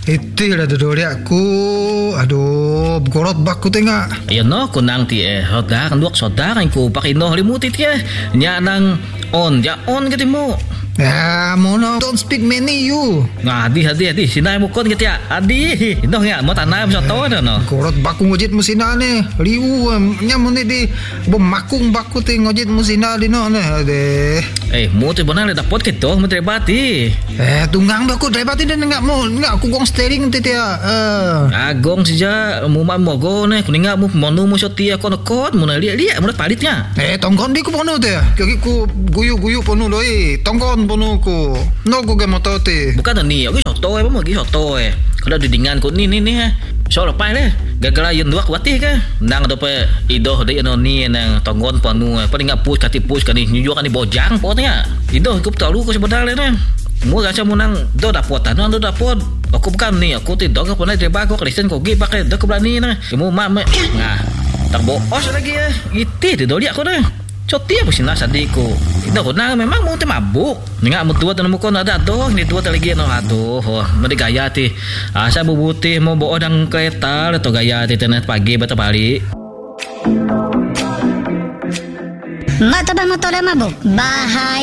Iti lah duduk aku. Aduh, gorot baku tengah. Ayan no, kunang ti Hodar, duak sodar, ko pakino halimutit nya nang on, ja on kiti mo. Ya, mono, don't speak many you. Adi, sinay mo kon kiti adi. Ino nga, mo tanay mo sa to, no? Gorot baku ngojit mo sina ni. Liu, nya mo ni di, bumakung baku ti ngojit mo sina di no, ade. Mo ti bonang dapot kito, mo trebati. Tunggang baku, trebati din nga mo, nga aku gong steering ti tia. Agong sija, mo go ne, kuninga mo monu mo sa tia kon mo na liya mo na palit nya. Tongkon di ko pono te. Kaki ku guyu pono doi. Tongkon pono ko. No ko ge motote. Bukan ni, aku soto mo gi soto Kalau didingan ko ni so lepai le. Gagala yun duak wati ka. Nang do pe ido de no ni nang tonggon panu. Paling ngapus kati pus kani nyuju kani bojang potnya. Ido ku tahu ko sebenarnya ne. Mo gacha mo nang do dapot anu do dapot. Aku bukan ni, aku tidak ke pernah coba aku Kristen kau gi pakai dah keberani na. Kamu mak nah. Tak boos lagi Iti di doli aku dah. Coti apa sih nasadiku. Itu kena memang mau mabuk. Nggak mau tua tanam kau ada doh. Ini tua lagi no aduh. Mesti gaya ti. Asa bubutih mau bawa dang kereta atau gaya ti tenet pagi bata balik. Mata ba mo tole mabuk. Bahay